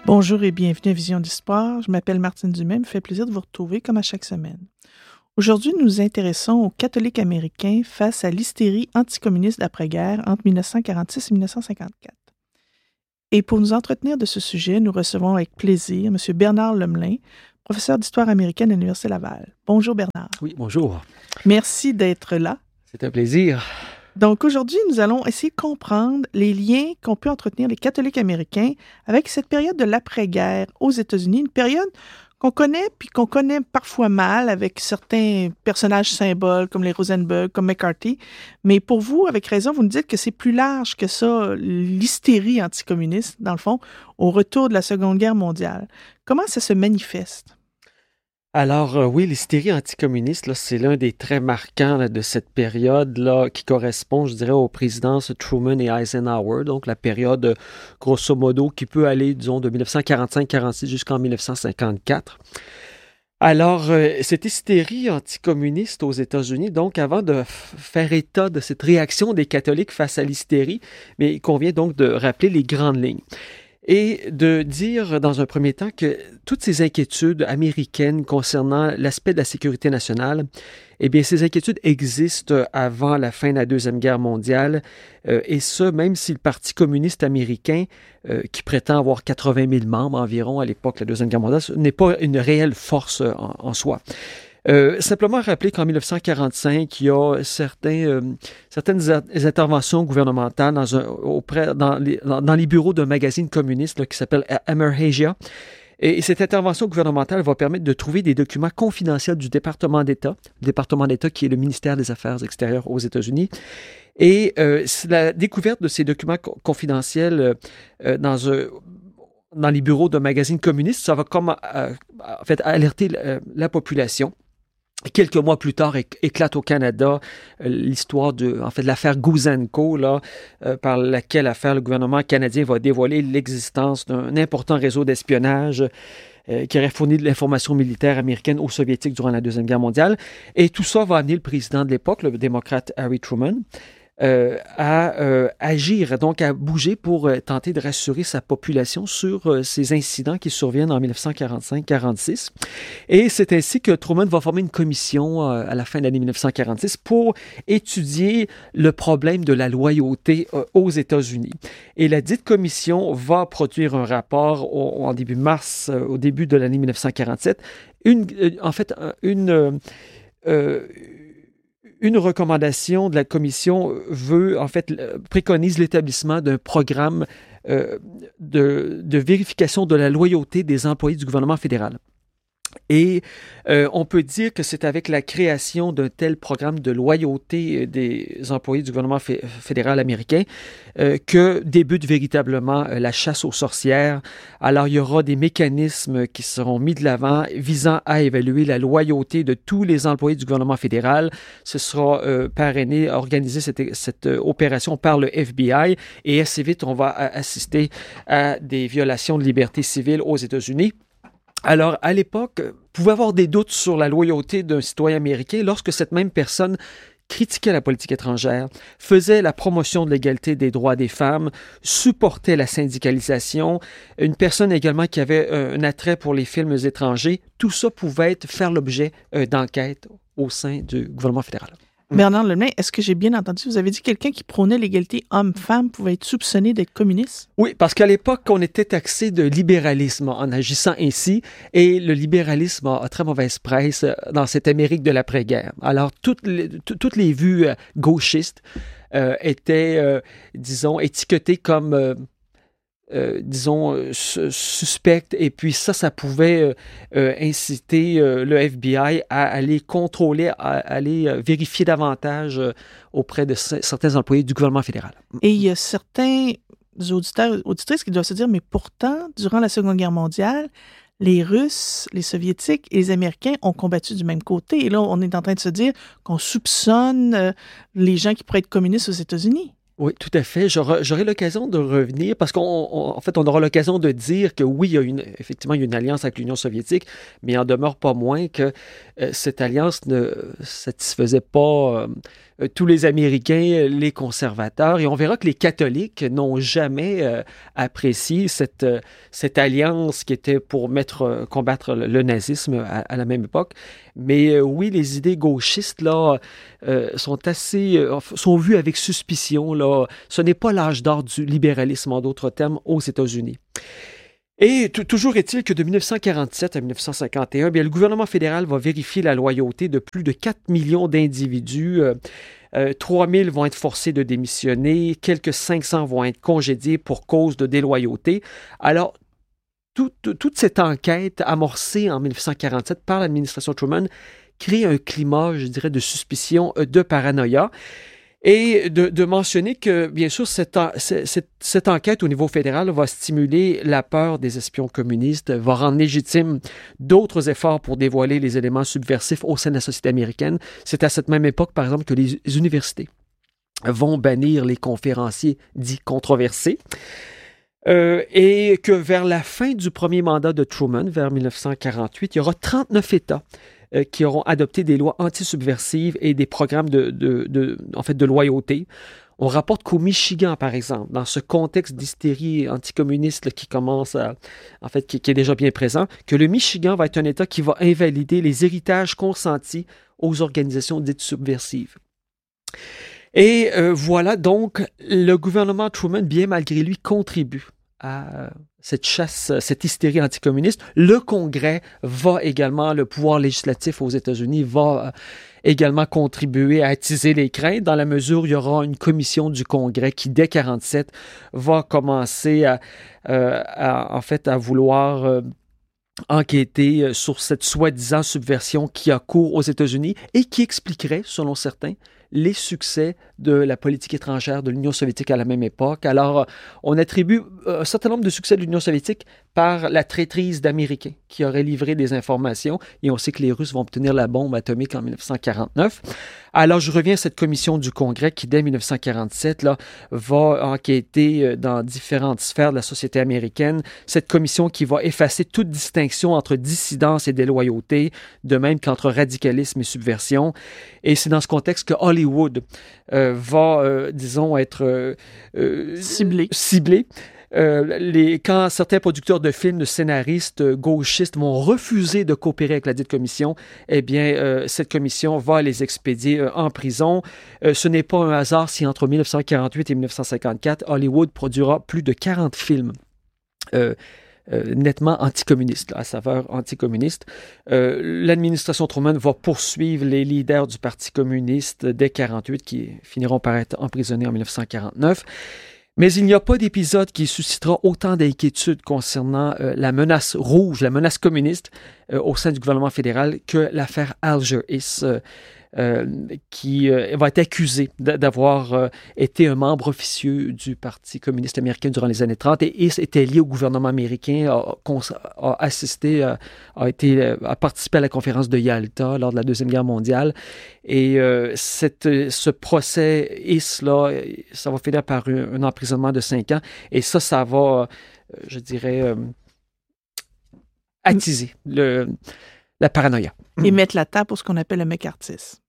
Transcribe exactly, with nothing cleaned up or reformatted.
Bonjour et bienvenue à Vision d'Histoire. Je m'appelle Martine Dumais, il me fait plaisir de vous retrouver comme à chaque semaine. Aujourd'hui, nous nous intéressons aux catholiques américains face à l'hystérie anticommuniste d'après-guerre entre dix-neuf cent quarante-six et dix-neuf cent cinquante-quatre. Et pour nous entretenir de ce sujet, nous recevons avec plaisir M. Bernard Lemelin, professeur d'histoire américaine à l'Université Laval. Bonjour Bernard. Oui, bonjour. Merci d'être là. C'est un plaisir. Donc aujourd'hui, nous allons essayer de comprendre les liens qu'ont pu entretenir les catholiques américains avec cette période de l'après-guerre aux États-Unis, une période qu'on connaît puis qu'on connaît parfois mal avec certains personnages symboles comme les Rosenberg, comme McCarthy. Mais pour vous, avec raison, vous nous dites que c'est plus large que ça, l'hystérie anticommuniste, dans le fond, au retour de la Seconde Guerre mondiale. Comment ça se manifeste? Alors euh, oui, l'hystérie anticommuniste, là, c'est l'un des traits marquants là, de cette période-là qui correspond, je dirais, aux présidences Truman et Eisenhower, donc la période, euh, grosso modo, qui peut aller, disons, de dix-neuf cent quarante-cinq quarante-six jusqu'en dix-neuf cent cinquante-quatre. Alors, euh, cette hystérie anticommuniste aux États-Unis, donc avant de f- faire état de cette réaction des catholiques face à l'hystérie, mais il convient donc de rappeler les grandes lignes. Et de dire dans un premier temps que toutes ces inquiétudes américaines concernant l'aspect de la sécurité nationale, eh bien, ces inquiétudes existent avant la fin de la Deuxième Guerre mondiale, euh, et ce, même si le Parti communiste américain, euh, qui prétend avoir quatre-vingt mille membres environ à l'époque de la Deuxième Guerre mondiale, n'est pas une réelle force en, en soi. Euh, simplement rappeler qu'en dix-neuf cent quarante-cinq, il y a certains, euh, certaines a- interventions gouvernementales dans, un, auprès, dans, les, dans, dans les bureaux d'un magazine communiste là, qui s'appelle Emerhasia. Et, et cette intervention gouvernementale va permettre de trouver des documents confidentiels du département d'État, le département d'État qui est le ministère des Affaires extérieures aux États-Unis. Et euh, la découverte de ces documents co- confidentiels euh, dans un... dans les bureaux d'un magazine communiste, ça va comme, euh, en fait, alerter la, la population. Quelques mois plus tard, éclate au Canada euh, l'histoire de, en fait, de l'affaire Guzenko, là, euh, par laquelle affaire le gouvernement canadien va dévoiler l'existence d'un important réseau d'espionnage euh, qui aurait fourni de l'information militaire américaine aux Soviétiques durant la Deuxième Guerre mondiale. Et tout ça va amener le président de l'époque, le démocrate Harry Truman, Euh, à euh, agir, donc à bouger pour euh, tenter de rassurer sa population sur euh, ces incidents qui surviennent en dix-neuf cent quarante-cinq quarante-six. Et c'est ainsi que Truman va former une commission euh, à la fin de l'année dix-neuf cent quarante-six pour étudier le problème de la loyauté euh, aux États-Unis. Et la dite commission va produire un rapport au, en début mars, euh, au début de l'année dix-neuf cent quarante-sept. Une, euh, en fait, une... Euh, euh, Une recommandation de la commission veut, en fait, préconise l'établissement d'un programme euh, de, de vérification de la loyauté des employés du gouvernement fédéral. Et euh, on peut dire que c'est avec la création d'un tel programme de loyauté des employés du gouvernement fé- fédéral américain euh, que débute véritablement euh, la chasse aux sorcières. Alors, il y aura des mécanismes qui seront mis de l'avant visant à évaluer la loyauté de tous les employés du gouvernement fédéral. Ce sera euh, parrainé, organisé cette, cette euh, opération par le F B I et assez vite, on va assister à des violations de liberté civile aux États-Unis. Alors, à l'époque, vous pouvez avoir des doutes sur la loyauté d'un citoyen américain lorsque cette même personne critiquait la politique étrangère, faisait la promotion de l'égalité des droits des femmes, supportait la syndicalisation, une personne également qui avait euh, un attrait pour les films étrangers. Tout ça pouvait être, faire l'objet euh, d'enquêtes au sein du gouvernement fédéral. Bernard Lemelin, est-ce que j'ai bien entendu? Vous avez dit que quelqu'un qui prônait l'égalité homme-femme pouvait être soupçonné d'être communiste? Oui, parce qu'à l'époque, on était taxé de libéralisme en agissant ainsi, et le libéralisme a, a très mauvaise presse dans cette Amérique de l'après-guerre. Alors, toutes les, t- toutes les vues euh, gauchistes euh, étaient, euh, disons, étiquetées comme... Euh, Euh, disons, euh, suspectes, et puis ça, ça pouvait euh, euh, inciter euh, le F B I à aller contrôler, à aller euh, vérifier davantage euh, auprès de c- certains employés du gouvernement fédéral. Et il y a certains auditeurs, auditrices qui doivent se dire, mais pourtant, durant la Seconde Guerre mondiale, les Russes, les Soviétiques et les Américains ont combattu du même côté. Et là, on est en train de se dire qu'on soupçonne euh, les gens qui pourraient être communistes aux États-Unis. Oui, tout à fait. J'aurai, j'aurai l'occasion de revenir parce qu'en fait, on aura l'occasion de dire que oui, il y a une, effectivement, il y a une alliance avec l'Union soviétique, mais il en demeure pas moins que euh, cette alliance ne satisfaisait pas euh, tous les Américains, les conservateurs, et on verra que les catholiques n'ont jamais euh, apprécié cette, euh, cette alliance qui était pour mettre, euh, combattre le, le nazisme à, à la même époque. Mais euh, oui, les idées gauchistes là euh, sont assez, euh, sont vues avec suspicion là. Ce n'est pas l'âge d'or du libéralisme, en d'autres termes, aux États-Unis. Et t- toujours est-il que de dix-neuf cent quarante-sept à dix-neuf cent cinquante et un, bien, le gouvernement fédéral va vérifier la loyauté de plus de quatre millions d'individus. Euh, euh, trois mille vont être forcés de démissionner, quelques cinq cents vont être congédiés pour cause de déloyauté. Alors, toute, toute cette enquête amorcée en dix-neuf cent quarante-sept par l'administration Truman crée un climat, je dirais, de suspicion, de paranoïa. Et de, de mentionner que, bien sûr, cette, cette, cette enquête au niveau fédéral va stimuler la peur des espions communistes, va rendre légitime d'autres efforts pour dévoiler les éléments subversifs au sein de la société américaine. C'est à cette même époque, par exemple, que les universités vont bannir les conférenciers dits controversés. Euh, et que vers la fin du premier mandat de Truman, vers dix-neuf cent quarante-huit, il y aura trente-neuf États euh, qui auront adopté des lois anti-subversives et des programmes de, de, de, en fait, de loyauté. On rapporte qu'au Michigan, par exemple, dans ce contexte d'hystérie anticommuniste là, qui commence à, en fait, qui, qui est déjà bien présent, que le Michigan va être un État qui va invalider les héritages consentis aux organisations dites subversives. Et euh, voilà, donc, le gouvernement Truman, bien malgré lui, contribue à cette chasse, cette hystérie anticommuniste. Le Congrès va également, le pouvoir législatif aux États-Unis va également contribuer à attiser les craintes dans la mesure où il y aura une commission du Congrès qui, dès quarante-sept, va commencer à, euh, à en fait, à vouloir euh, enquêter sur cette soi-disant subversion qui a cours aux États-Unis et qui expliquerait, selon certains, les succès de la politique étrangère de l'Union soviétique à la même époque. Alors, on attribue un certain nombre de succès de l'Union soviétique par la traîtrise d'Américains qui auraient livré des informations, et on sait que les Russes vont obtenir la bombe atomique en dix-neuf cent quarante-neuf. Alors, je reviens à cette commission du Congrès qui, dès dix-neuf cent quarante-sept, là, va enquêter dans différentes sphères de la société américaine. Cette commission qui va effacer toute distinction entre dissidence et déloyauté, de même qu'entre radicalisme et subversion. Et c'est dans ce contexte que Hollywood euh, va, euh, disons, être euh, euh, ciblé. ciblé. Euh, les, quand certains producteurs de films, de scénaristes euh, gauchistes vont refuser de coopérer avec la dite commission, eh bien, euh, cette commission va les expédier euh, en prison. Euh, ce n'est pas un hasard si entre dix-neuf cent quarante-huit et dix-neuf cent cinquante-quatre, Hollywood produira plus de quarante films euh, Euh, nettement anticommuniste, là, à saveur anticommuniste. Euh, l'administration Truman va poursuivre les leaders du Parti communiste dès quarante-huit qui finiront par être emprisonnés en dix-neuf cent quarante-neuf. Mais il n'y a pas d'épisode qui suscitera autant d'inquiétudes concernant euh, la menace rouge, la menace communiste euh, au sein du gouvernement fédéral que l'affaire Alger Hiss, euh, euh, qui euh, va être accusé d'avoir euh, été un membre officieux du Parti communiste américain durant les années trente. Et Hiss était lié au gouvernement américain, a, a assisté, a, a, été, a participé à la conférence de Yalta lors de la Deuxième Guerre mondiale. Et euh, cette, ce procès Hiss-là, ça va finir par un, un emprisonnement de cinq ans. Et ça, ça va, je dirais, euh, attiser le, la paranoïa. Et mettre la table pour ce qu'on appelle le McCarthyisme.